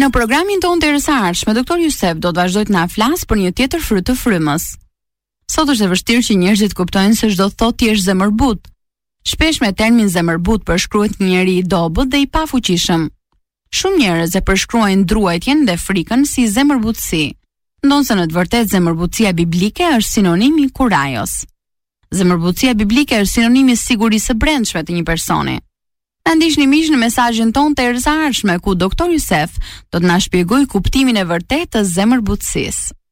Në programin tonë të erësarshme, Doktor Jusef do të vazhdoj të na flas për një tjetër fryt të frymës. Sot është e vështirë që njerëzit kuptojnë se çdo thotë ti je zemërbut. Shpesh me termin zemërbut përshkruhet një njeri i dobët dhe i pafuqishëm. Shumë njerëz e përshkruajnë druajtjen dhe frikën si zemërbutësi, ndonse në të vërtetë zemërbutësia biblike është sinonimi i kurajos. Zemërbutësia biblike është sinonimi i sigurisë së brendshme të një personi. Na ndiqni miq në mesazhin tonë të erëzaardhshme ku Doktor Jusef do të na shpjegojë kuptimin e vërtetë të zemërbutësisë.